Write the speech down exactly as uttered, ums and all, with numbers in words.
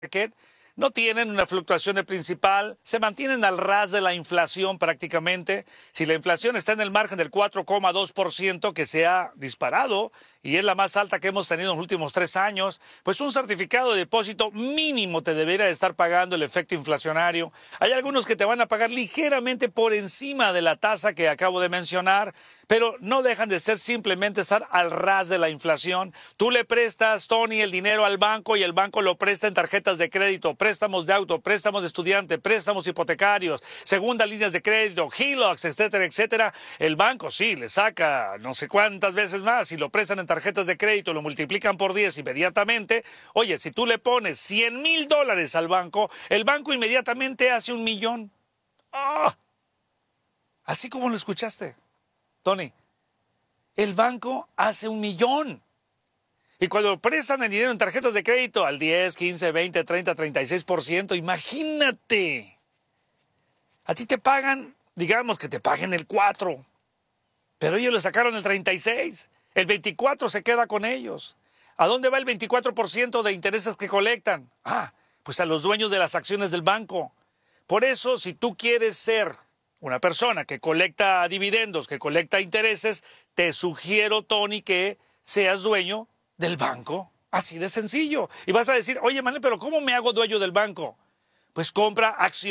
market, no tienen una fluctuación de principal, se mantienen al ras de la inflación prácticamente. Si la inflación está en el margen del cuatro coma dos por ciento que se ha disparado y es la más alta que hemos tenido en los últimos tres años, pues un certificado de depósito mínimo te debería de estar pagando el efecto inflacionario. Hay algunos que te van a pagar ligeramente por encima de la tasa que acabo de mencionar, pero no dejan de ser simplemente estar al ras de la inflación. Tú le prestas, Tony, el dinero al banco y el banco lo presta en tarjetas de crédito, préstamos de auto, préstamos de estudiante, préstamos hipotecarios, segundas líneas de crédito, H E L O Cs, etcétera, etcétera. El banco sí le saca no sé cuántas veces más y lo prestan en tarjetas de crédito, lo multiplican por diez inmediatamente. Oye, si tú le pones cien mil dólares al banco, el banco inmediatamente hace un millón. ¡Ah! Así como lo escuchaste, Tony. El banco hace un millón. Y cuando prestan el dinero en tarjetas de crédito al diez, quince, veinte, treinta, treinta y seis por ciento, imagínate. A ti te pagan, digamos que te paguen el cuatro, pero ellos le sacaron el treinta y seis. El veinticuatro se queda con ellos. ¿A dónde va el veinticuatro por ciento de intereses que colectan? Ah, pues a los dueños de las acciones del banco. Por eso, si tú quieres ser una persona que colecta dividendos, que colecta intereses, te sugiero, Tony, que seas dueño del banco. Así de sencillo. Y vas a decir, oye, Manuel, pero ¿cómo me hago dueño del banco? Pues compra acciones.